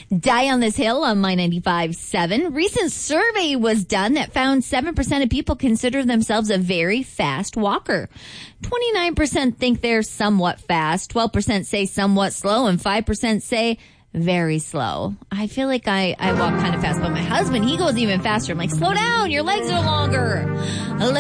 Die on This Hill on My 95.7. Recent survey was done that found 7% of people consider themselves a very fast walker. 29% think they're somewhat fast. 12% say somewhat slow, and 5% say very slow. I feel like I walk kind of fast, but my husband, he goes even faster. I'm like, slow down, your legs are longer.